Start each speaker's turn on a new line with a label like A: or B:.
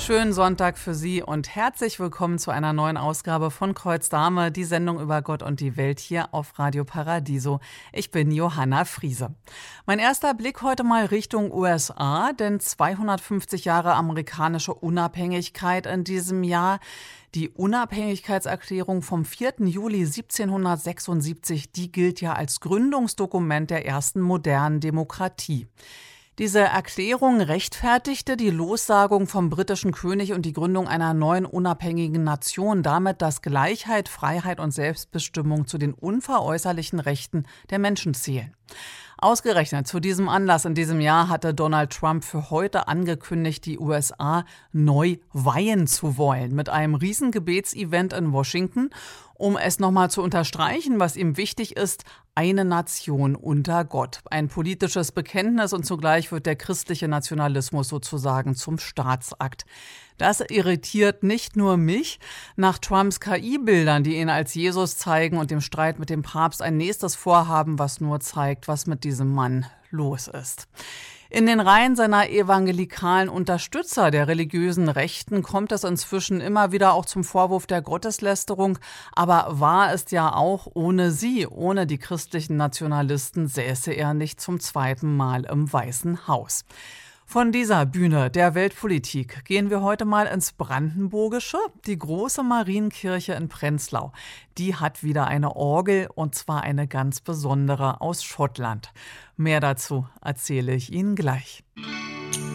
A: Schönen Sonntag für Sie und herzlich willkommen zu einer neuen Ausgabe von Kreuz Dame, die Sendung über Gott und die Welt hier auf Radio Paradiso. Ich bin Johanna Friese. Mein erster Blick heute mal Richtung USA, denn 250 Jahre amerikanische Unabhängigkeit in diesem Jahr. Die Unabhängigkeitserklärung vom 4. Juli 1776, die gilt ja als Gründungsdokument der ersten modernen Demokratie. Diese Erklärung rechtfertigte die Lossagung vom britischen König und die Gründung einer neuen unabhängigen Nation damit, dass Gleichheit, Freiheit und Selbstbestimmung zu den unveräußerlichen Rechten der Menschen zählen. Ausgerechnet zu diesem Anlass in diesem Jahr hatte Donald Trump für heute angekündigt, die USA neu weihen zu wollen mit einem riesen Gebetsevent in Washington, um es nochmal zu unterstreichen, was ihm wichtig ist: eine Nation unter Gott. Ein politisches Bekenntnis und zugleich wird der christliche Nationalismus sozusagen zum Staatsakt. Das irritiert nicht nur mich. Nach Trumps KI-Bildern, die ihn als Jesus zeigen, und dem Streit mit dem Papst ein nächstes Vorhaben, was nur zeigt, was mit diesem Mann los ist. In den Reihen seiner evangelikalen Unterstützer der religiösen Rechten kommt es inzwischen immer wieder auch zum Vorwurf der Gotteslästerung. Aber wahr ist ja auch, ohne sie, ohne die christlichen Nationalisten, säße er nicht zum zweiten Mal im Weißen Haus. Von dieser Bühne der Weltpolitik gehen wir heute mal ins Brandenburgische. Die große Marienkirche in Prenzlau, die hat wieder eine Orgel, und zwar eine ganz besondere aus Schottland. Mehr dazu erzähle ich Ihnen gleich.